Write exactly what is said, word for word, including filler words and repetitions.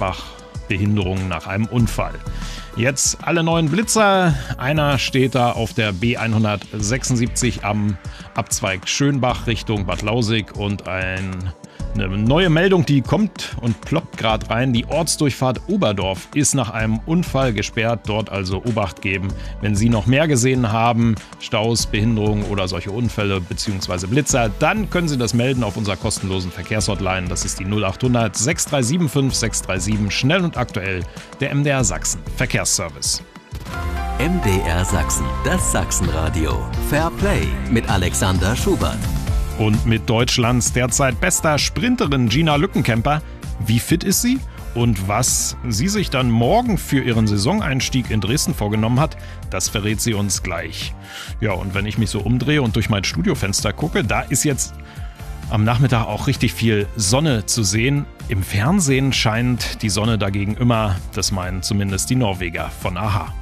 Gladbach Behinderung nach einem Unfall. Jetzt alle neuen Blitzer. Einer steht da auf der B hundertsechsundsiebzig am Abzweig Schönbach Richtung Bad Lausick und ein, eine neue Meldung, die kommt und ploppt gerade rein. Die Ortsdurchfahrt Oberdorf ist nach einem Unfall gesperrt. Dort also Obacht geben, wenn Sie noch mehr gesehen haben, Staus, Behinderungen oder solche Unfälle bzw. Blitzer, dann können Sie das melden auf unserer kostenlosen Verkehrshotline. Das ist die null achthundert sechs drei sieben fünf sechs drei sieben. Schnell und aktuell, der M D R Sachsen Verkehrsservice. M D R Sachsen, das Sachsenradio. Fair Play mit Alexander Schubert. Und mit Deutschlands derzeit bester Sprinterin Gina Lückenkämper. Wie fit ist sie? Und was sie sich dann morgen für ihren Saisoneinstieg in Dresden vorgenommen hat, das verrät sie uns gleich. Ja, und wenn ich mich so umdrehe und durch mein Studiofenster gucke, da ist jetzt am Nachmittag auch richtig viel Sonne zu sehen. Im Fernsehen scheint die Sonne dagegen immer, das meinen zumindest die Norweger von a-ha.